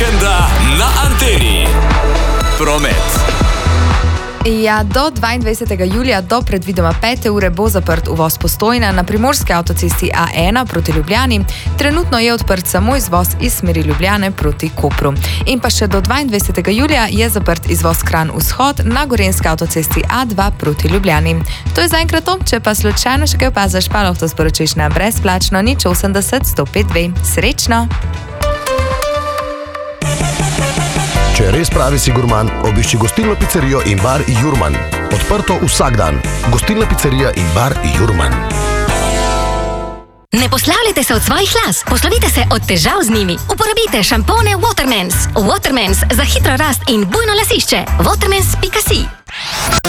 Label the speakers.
Speaker 1: vikenda na Anteni. Promet.
Speaker 2: Ja, do 22. julija do predvidoma 5. ure bo zaprt uvoz Postojna na primorski avtocesti A1 proti Ljubljani. Trenutno je odprt samo izvoz iz smeri Ljubljane proti Kopru. In pa še do 22. julija je zaprt izvoz Kranj vzhod na gorenski avtocesti A2 proti Ljubljani. To je zaenkrat to, če pa slučajno še kaj opaziš, pa lahko to sporočiš na brezplačno 080 105 2. Srečno!
Speaker 3: Če res pravi si gurman, obišči gostilno pizzerijo in bar Jurman. Odprto vsak dan. Gostilna pizzerija in bar Jurman.
Speaker 4: Ne poslavljajte se od svojih las, poslovite se od težav z njimi. Uporabite šampone Watermans. Watermans za hitro rast in bujno lasišče. Watermans.si